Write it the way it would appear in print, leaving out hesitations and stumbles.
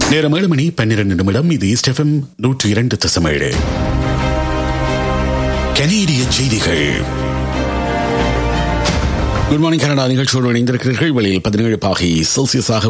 நேரம் 7:12. இது east FM 102.7. கனேடிய செய்திகள். குட் மார்னிங் கனடா நிகழ்ச்சியோடு இணைந்திருக்கிறீர்கள். வெளியில் 17 பாகை செல்சியஸாக